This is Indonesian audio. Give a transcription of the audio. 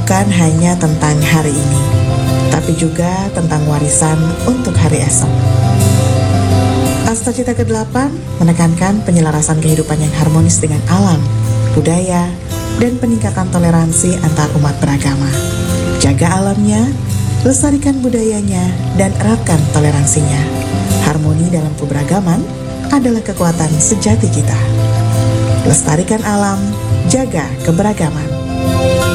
bukan hanya tentang hari ini, tapi juga tentang warisan untuk hari esok. Astacita ke-8 menekankan penyelarasan kehidupan yang harmonis dengan alam, budaya, dan peningkatan toleransi antar umat beragama. Jaga alamnya, lestarikan budayanya, dan eratkan toleransinya. Harmoni dalam keberagaman adalah kekuatan sejati kita. Lestarikan alam, jaga keberagaman.